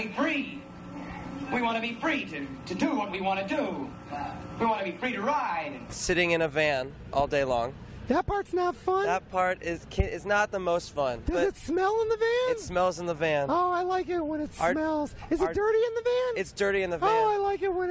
be free. We want to be free to do what we want to do. We want to be free to ride. Sitting in a van all day long. That part's not fun? That part is not the most fun. Does it smell in the van? It smells in the van. Oh, I like it when it smells. Is it dirty in the van? It's dirty in the van. Oh, I like it when